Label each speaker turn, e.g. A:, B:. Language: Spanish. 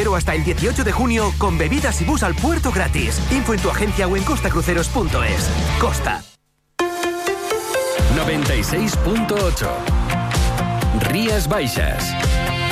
A: crucero hasta el 18 de junio con bebidas y bus al puerto gratis. Info en tu agencia o en costacruceros.es. Costa.
B: 96.8 Rías Baixas.